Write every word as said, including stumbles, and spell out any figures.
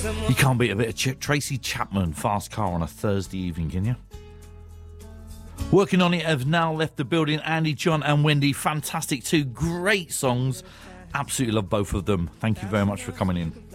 You can't beat a bit of Ch- Tracy Chapman, Fast Car on a Thursday evening, can you? Working on it have now left the building. Andy, John and Wendy, fantastic, two great songs. Absolutely love both of them. Thank you very much for coming in.